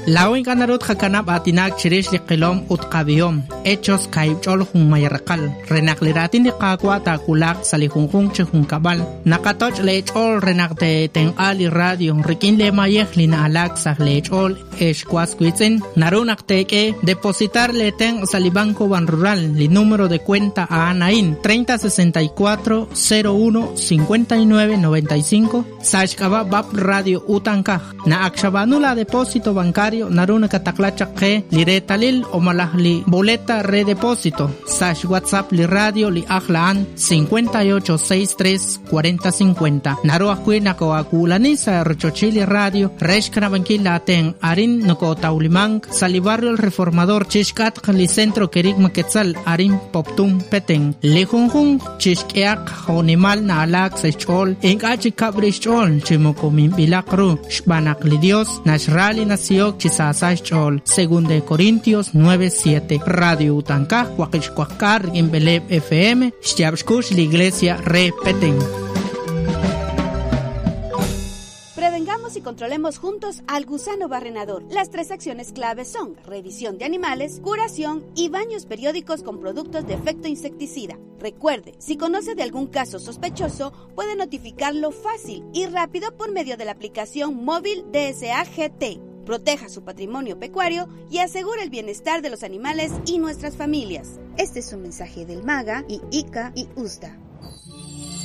La oin ganarut hakanab atinak chirish li qilom utqabiom. Hechos kaibchol hun mayarqal. Renakliratin di qaqwa takulak salihunjun chihun kabal. Nakatoch lechol renakte ten ali radio. Rikin le mayeh lina alak sah lechol eshkwasquitzen. Narunak teke depositar le ten salibanco ban rural. Li número de cuenta a Anain 3064 01 59 95. Sashkaba bab radio utankaj. Na akshabanula depósito bancario naruna kataklachak ke li retalil o malahli boleta redepósito. Sash WhatsApp li radio li ahlaan 5863 4050. Naruah kuina ko akulani sa Rochochili radio reshkana bankila ten arin noko taulimang sa li barrio el reformador chishkat li centro kerik maketzal arin poptum peteng li junjun chishkeak honimal na alak sa chol inkachi kabrish chol chimoko mimbilakru shbanak li Dios nashrali nasiok chisasay chol según de Corintios 9:7. Radio Utankaj Huaquichcuacar en Beleb FM Shtiabshkush la iglesia repeten. Prevengamos y controlemos juntos al gusano barrenador. Las 3 acciones claves son revisión de animales, curación y baños periódicos con productos de efecto insecticida. Recuerde, si conoce de algún caso sospechoso, puede notificarlo fácil y rápido por medio de la aplicación móvil DSA GT. Proteja su patrimonio pecuario y asegure el bienestar de los animales y nuestras familias. Este es un mensaje del MAGA y ICA y USDA.